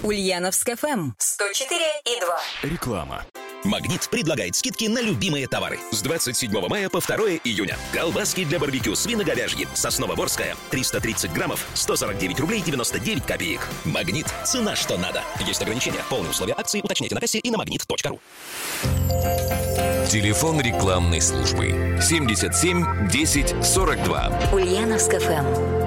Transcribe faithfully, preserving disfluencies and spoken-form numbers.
Ульяновск эф эм сто четыре и два. Реклама. «Магнит» предлагает скидки на любимые товары. С двадцать седьмого мая по второе июня. Колбаски для барбекю свино-говяжьи. Сосново-Борская. триста тридцать граммов. сто сорок девять рублей девяносто девять копеек. «Магнит». Цена что надо. Есть ограничения. Полные условия акции уточняйте на кассе и на магнит точка ру. Телефон рекламной службы семьдесят семь десять сорок два. Ульяновск эф эм.